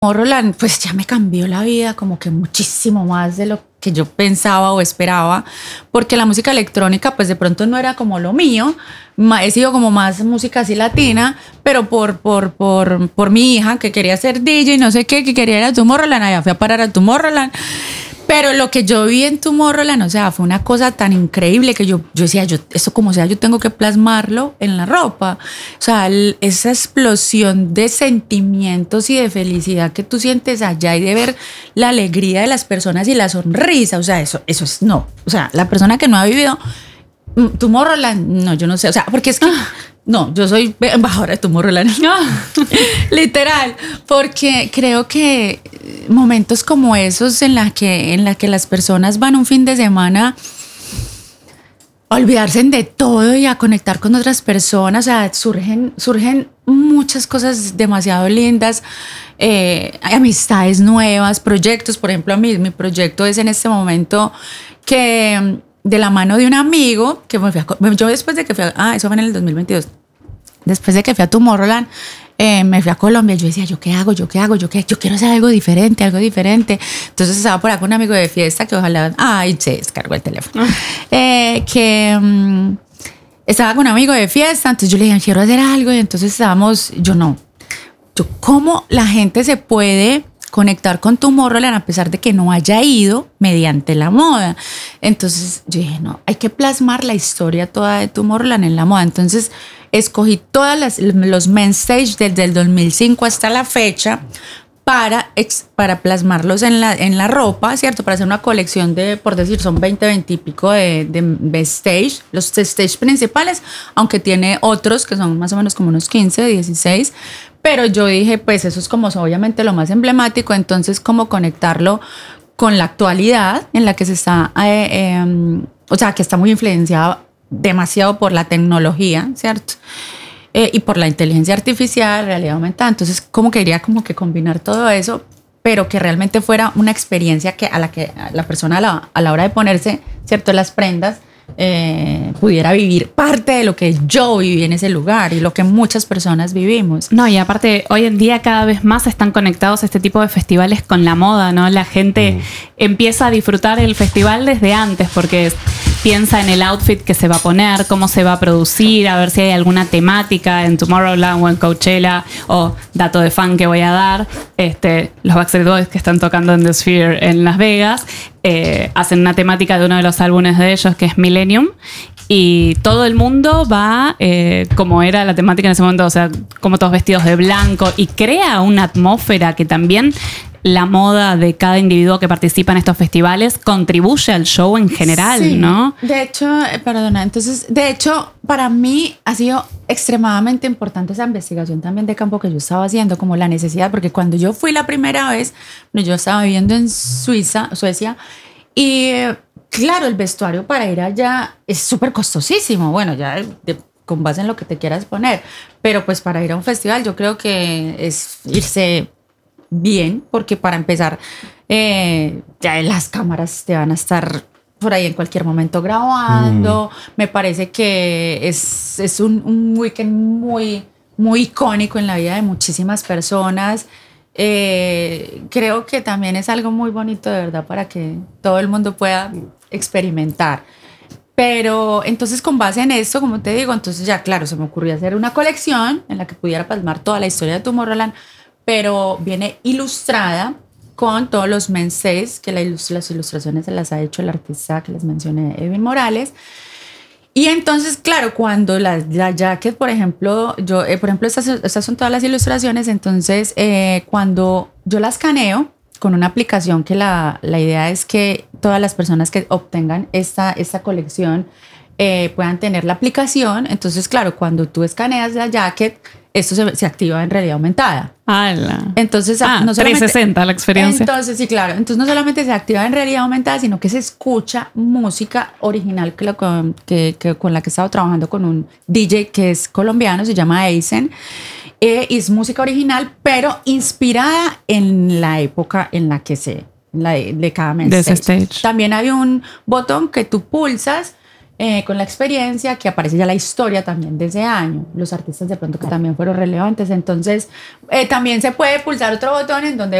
Tomorrowland pues ya me cambió la vida como que muchísimo más de lo que yo pensaba o esperaba, porque la música electrónica pues de pronto no era como lo mío, he sido como más música así latina, pero por mi hija que quería ser DJ, no sé qué, que quería ir a Tomorrowland, allá fui a parar a Tomorrowland. Pero lo que yo vi en Tomorrowland, o sea, fue una cosa tan increíble que yo decía, esto como sea, yo tengo que plasmarlo en la ropa. O sea, esa explosión de sentimientos y de felicidad que tú sientes allá y de ver la alegría de las personas y la sonrisa, o sea, eso es, no. O sea, la persona que no ha vivido Tomorrowland, no, yo no sé, o sea, porque es que... No, yo soy embajadora de Tomorrowland. Literal, porque creo que momentos como esos en la que las personas van un fin de semana a olvidarse de todo y a conectar con otras personas, o sea, surgen muchas cosas demasiado lindas, amistades nuevas, proyectos. Por ejemplo, mi proyecto es en este momento que de la mano de un amigo que yo después de que fui eso fue en el 2022, después de que fui a Tomorrowland, me fui a Colombia. Yo decía, ¿yo qué hago? Yo quiero hacer algo diferente. Entonces estaba por acá con un amigo de fiesta que ojalá, se descargó el teléfono, estaba con un amigo de fiesta. Entonces yo le dije, quiero hacer algo, y entonces ¿cómo la gente se puede conectar con Tomorrowland a pesar de que no haya ido mediante la moda? Entonces yo dije, no, hay que plasmar la historia toda de Tomorrowland en la moda. Entonces escogí los main stage desde el 2005 hasta la fecha para plasmarlos en la ropa, ¿cierto? Para hacer una colección de, por decir, son 20 y pico de stage, los stage principales, aunque tiene otros que son más o menos como unos 15, 16. Pero yo dije, pues eso es como obviamente lo más emblemático, entonces cómo conectarlo con la actualidad en la que se está, o sea, que está muy influenciada demasiado por la tecnología, ¿cierto? Y por la inteligencia artificial, realidad aumentada. Entonces, como quería como que combinar todo eso, pero que realmente fuera una experiencia que a la persona a la hora de ponerse, ¿cierto?, las prendas, pudiera vivir parte de lo que yo viví en ese lugar y lo que muchas personas vivimos. No, y aparte, hoy en día cada vez más están conectados este tipo de festivales con la moda, ¿no? La gente empieza a disfrutar el festival desde antes porque piensa en el outfit que se va a poner, cómo se va a producir, a ver si hay alguna temática en Tomorrowland o en Coachella, o dato de fan que voy a dar, los Backstreet Boys que están tocando en The Sphere en Las Vegas, hacen una temática de uno de los álbumes de ellos que es Millennium, y todo el mundo va como era la temática en ese momento, o sea, como todos vestidos de blanco, y crea una atmósfera que también la moda de cada individuo que participa en estos festivales contribuye al show en general, sí, ¿no? De hecho, para mí ha sido extremadamente importante esa investigación también de campo que yo estaba haciendo, como la necesidad, porque cuando yo fui la primera vez, yo estaba viviendo en Suecia, y claro, el vestuario para ir allá es súper costosísimo, bueno, ya con base en lo que te quieras poner, pero pues para ir a un festival yo creo que es irse bien, porque para empezar ya las cámaras te van a estar por ahí en cualquier momento grabando. Me parece que es un weekend muy, muy icónico en la vida de muchísimas personas. Creo que también es algo muy bonito de verdad para que todo el mundo pueda experimentar. Pero entonces con base en esto, como te digo, entonces ya claro, se me ocurrió hacer una colección en la que pudiera plasmar toda la historia de Tomorrowland, pero viene ilustrada con todos los mensajes que las ilustraciones se las ha hecho el artista que les mencioné, Edwin Morales. Y entonces, claro, cuando la jacket, por ejemplo, estas son todas las ilustraciones, entonces cuando yo las escaneo con una aplicación que la idea es que todas las personas que obtengan esta colección puedan tener la aplicación. Entonces, claro, cuando tú escaneas la jacket, esto se activa en realidad aumentada. ¡Hala! Entonces, no 360 la experiencia. Entonces, sí, claro. Entonces, no solamente se activa en realidad aumentada, sino que se escucha música original con la que he estado trabajando con un DJ que es colombiano, se llama Eisen. Es música original, pero inspirada en la época en la que de cada mensaje. De ese stage. También hay un botón que tú pulsas con la experiencia, que aparece ya la historia también de ese año, los artistas de pronto que también fueron relevantes. Entonces también se puede pulsar otro botón en donde